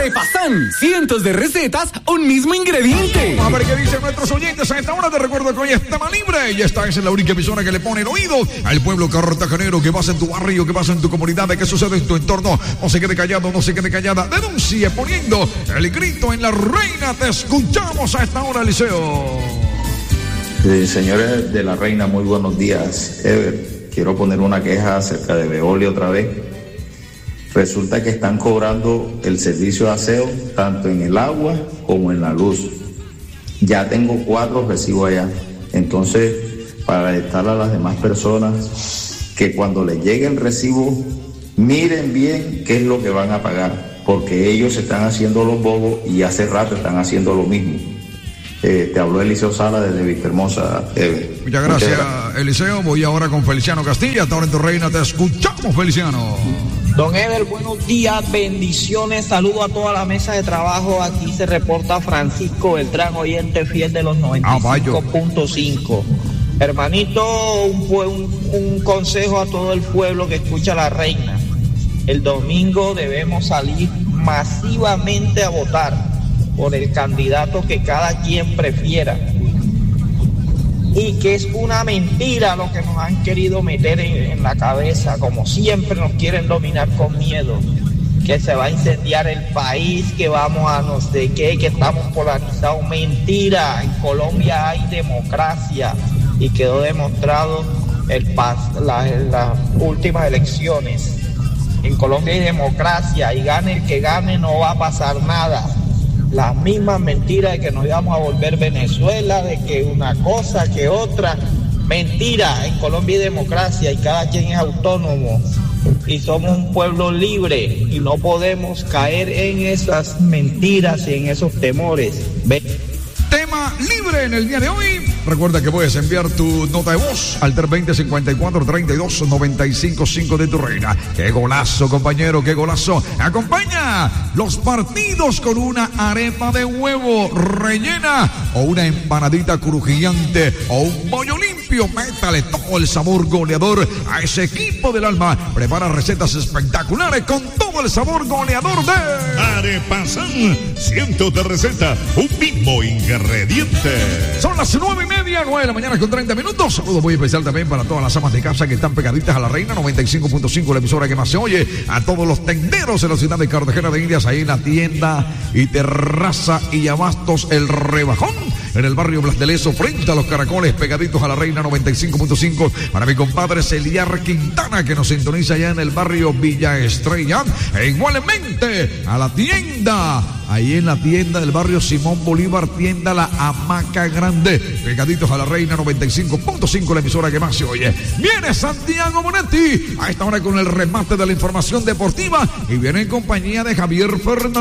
Arepasan, cientos de recetas, un mismo ingrediente. Vamos a ver qué dicen nuestros oyentes a esta hora. Te recuerdo que hoy es Tema Libre y esta es la única emisora que le pone el oído al pueblo cartagenero. Que pasa en tu barrio, que pasa en tu comunidad, de qué sucede en tu entorno. No se quede callado, no se quede callada. Denuncie poniendo el grito en la reina. Te escuchamos a esta hora, Eliseo. Señores de la reina, muy buenos días. Ever, quiero poner una queja acerca de Veolia otra vez. Resulta que están cobrando el servicio de aseo tanto en el agua como en la luz. Ya tengo 4 recibos allá. Entonces, para alertar a las demás personas que cuando les llegue el recibo, miren bien qué es lo que van a pagar, porque ellos están haciendo los bobos y hace rato están haciendo lo mismo. Te habló Eliseo Sala desde Vistahermosa. Muchas gracias, Eliseo. Voy ahora con Feliciano Castilla. Hasta ahora en tu reina te escuchamos, Feliciano. Don Ever, buenos días, bendiciones, saludo a toda la mesa de trabajo. Aquí se reporta Francisco Beltrán, oyente fiel de los 95.5. Hermanito, un consejo a todo el pueblo que escucha a la reina. El domingo debemos salir masivamente a votar por el candidato que cada quien prefiera. Y que es una mentira lo que nos han querido meter en la cabeza, como siempre nos quieren dominar con miedo, que se va a incendiar el país, que vamos a no sé qué, que estamos polarizados. Mentira, en Colombia hay democracia y quedó demostrado las últimas elecciones. En Colombia hay democracia y gane el que gane, no va a pasar nada. Las mismas mentiras de que nos íbamos a volver Venezuela, de que una cosa, que otra. Mentira, en Colombia hay democracia y cada quien es autónomo. Y somos un pueblo libre y no podemos caer en esas mentiras y en esos temores. Tema libre en el día de hoy. Recuerda que puedes enviar tu nota de voz al 320-54-32-95-5 de tu reina. ¡Qué golazo, compañero! ¡Qué golazo! Acompaña los partidos con una arepa de huevo rellena o una empanadita crujiente o un bollo limpio. Métale todo el sabor goleador a ese equipo del alma. Prepara recetas espectaculares con todo el sabor goleador de Arepasan. Cientos de recetas, un mismo ingrediente. Son las 9:30, 9 de la mañana con 30 minutos. Saludos muy especial también para todas las amas de casa que están pegaditas a la reina 95.5, la emisora que más se oye. A todos los tenderos en la ciudad de Cartagena de Indias, ahí en la tienda y terraza y abastos El Rebajón, en el barrio Blas de Lezo, frente a los Caracoles, pegaditos a la reina 95.5. Para mi compadre Celiar Quintana, que nos sintoniza allá en el barrio Villa Estrella. E igualmente a la tienda, ahí en la tienda del barrio Simón Bolívar, tienda La Hamaca Grande, pegaditos a la reina 95.5, la emisora que más se oye. Viene Santiago Monetti a esta hora con el remate de la información deportiva y viene en compañía de Javier Fernández.